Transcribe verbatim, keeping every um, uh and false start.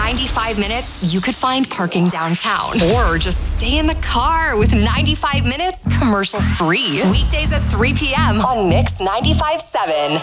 ninety-five minutes, you could find parking downtown. Or just stay in the car with ninety-five minutes commercial free. Weekdays at three p.m. on Mix ninety-five point seven.